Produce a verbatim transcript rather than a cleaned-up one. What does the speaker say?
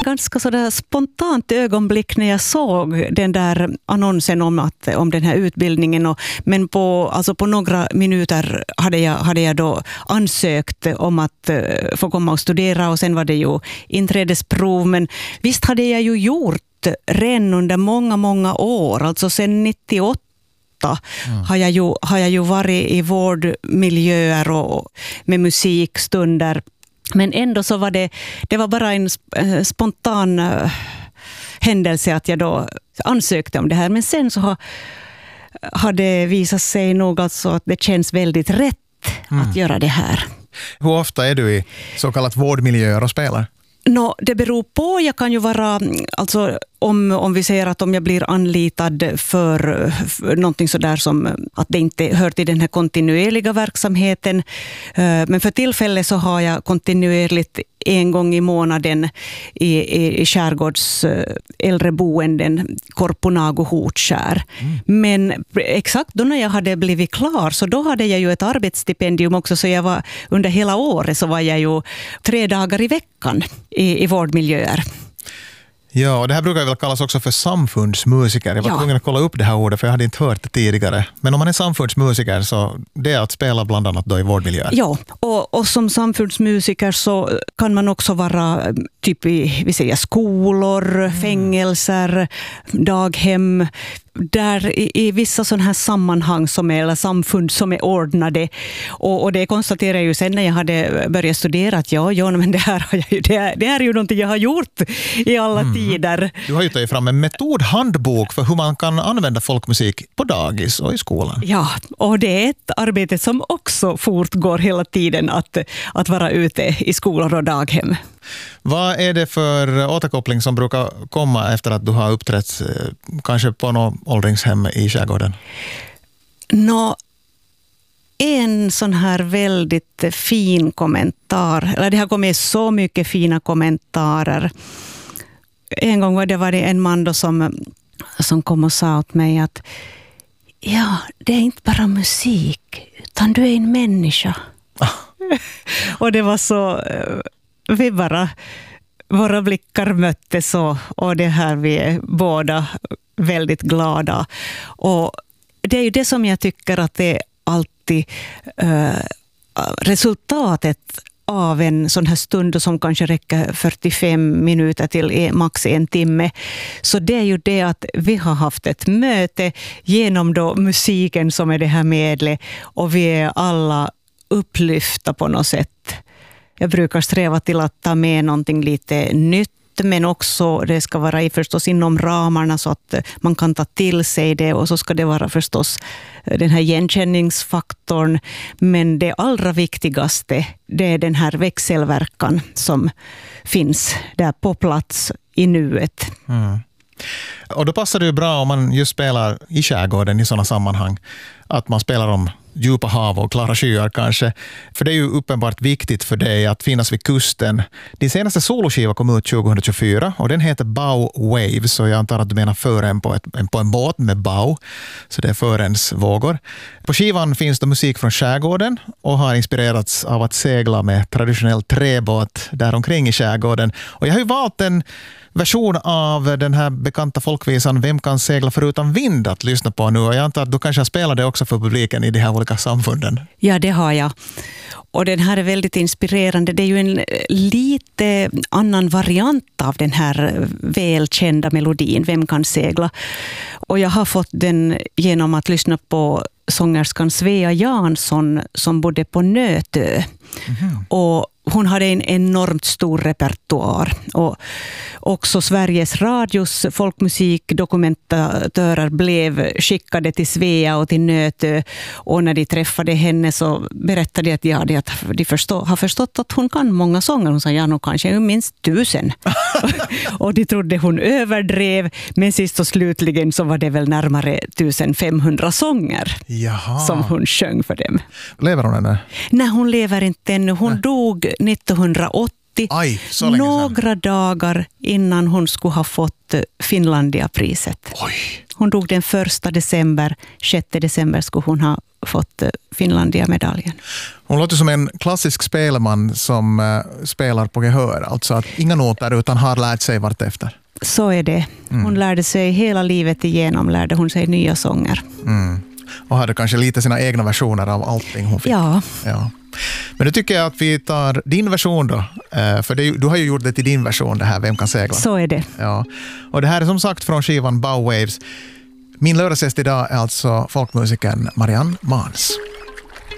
ganska sådär spontant ögonblick när jag såg den där annonsen om, att, om den här utbildningen. Och, men på, alltså på några minuter hade jag, hade jag då ansökt om att uh, få komma och studera, och sen var det ju inträdesprov. Men visst hade jag ju gjort redan under många, många år, alltså sen nittioåtta. Mm. Har, jag ju, har jag ju varit i vårdmiljöer och med musikstunder. Men ändå så var det, det var bara en spontan uh, händelse att jag då ansökte om det här. Men sen så har, har det visat sig nog alltså att det känns väldigt rätt mm. att göra det här. Hur ofta är du i så kallat vårdmiljöer och spelar? No, det beror på. Jag kan ju vara, alltså om, om vi säger att om jag blir anlitad för, för någonting sådär som att det inte hör till den här kontinuerliga verksamheten. Men för tillfället så har jag kontinuerligt en gång i månaden i, i, i skärgårds äldreboenden, Korponago Hotskär. Mm. Men exakt då när jag hade blivit klar, så då hade jag ju ett arbetsstipendium också, så jag var under hela året så var jag ju tre dagar i veckan i, i vårdmiljöer. Ja, och det här brukar väl kallas också för samfundsmusiker. Jag var ja. tvungen att kolla upp det här ordet för jag hade inte hört det tidigare. Men om man är samfundsmusiker så det är att spela bland annat då i vårdmiljöer. Ja, och, och som samfundsmusiker så kan man också vara typ i vi säger, skolor, mm. fängelser, daghem, där i, i vissa sådana här sammanhang som är, eller samfund som är ordnade. Och, och det konstaterar jag ju sen när jag hade börjat studera att ja, ja men det här, har jag ju, det, är, det här är ju någonting jag har gjort i alla mm. tider. Du har ju tagit fram en metodhandbok för hur man kan använda folkmusik på dagis och i skolan. Ja, och det är ett arbete som också fortgår hela tiden att, att vara ute i skolor och daghem. Vad är det för återkoppling som brukar komma efter att du har uppträtt kanske på något åldringshem i skärgården? Nå, en sån här väldigt fin kommentar, eller det har kommit så mycket fina kommentarer. En gång var det, var det en man då som, som kom och sa åt mig att ja, det är inte bara musik utan du är en människa. Och det var så... Vi bara, våra blickar möttes och, och det här vi är båda väldigt glada. Och det är ju det som jag tycker att det är alltid äh, resultatet av en sån här stund som kanske räcker fyrtiofem minuter till max en timme. Så det är ju det att vi har haft ett möte genom då musiken som är det här medlet, och vi är alla upplyfta på något sätt. Jag brukar sträva till att ta med någonting lite nytt, men också det ska vara i förstås inom ramarna så att man kan ta till sig det, och så ska det vara förstås den här igenkänningsfaktorn. Men det allra viktigaste, det är den här växelverkan som finns där på plats i nuet. Mm. Och då passar det ju bra om man just spelar i skärgården i sådana sammanhang, att man spelar om djupa hav och klara skyar kanske. För det är ju uppenbart viktigt för dig att finnas vid kusten. Din senaste soloskiva kom ut tjugohundratjugofyra och den heter Bow Waves, och jag antar att du menar fören på, ett, på en båt med bow, så det är förens vågor. På skivan finns det musik från skärgården och har inspirerats av att segla med traditionell träbåt där omkring i skärgården. Och jag har ju valt en version av den här bekanta folkvisan Vem kan segla förutan vind att lyssna på nu, och jag antar att du kanske har spelat det också för publiken i de här olika samfunden. Ja, det har jag. Och den här är väldigt inspirerande. Det är ju en lite annan variant av den här välkända melodin Vem kan segla. Och jag har fått den genom att lyssna på sångerskan Svea Jansson som bodde på Nötö. Mm-hmm. Och hon hade en enormt stor repertoar, och också Sveriges Radios folkmusikdokumentatörer blev skickade till Svea och till Nötö, och när de träffade henne så berättade de att, ja, de, att de förstå, har förstått att hon kan många sånger. Hon sa, ja, nog kanske minst tusen. Och de trodde hon överdrev, men sist och slutligen så var det väl närmare femtonhundra sånger. Jaha. Som hon sjöng för dem. Lever hon ännu? Nej, hon lever inte ännu. Hon Nej. dog nittonhundraåttio. Aj, så länge några sedan. dagar innan hon skulle ha fått Finlandia-priset. Oj. Hon dog den första december, sjätte december skulle hon ha fått Finlandia-medaljen. Hon låter som en klassisk spelman som uh, spelar på gehör, alltså att inga noter utan har lärt sig vart efter. Så är det. Hon mm. lärde sig hela livet igenom, lärde hon sig nya sånger. Mm. Och hade kanske lite sina egna versioner av allting hon fick. Ja. ja. Men nu tycker jag att vi tar din version då. För det, du har ju gjort det till din version det här, Vem kan segla? Så är det. Ja. Och det här är som sagt från skivan Bow Waves. Min lördagsgäst idag är alltså folkmusikern Marianne Mans.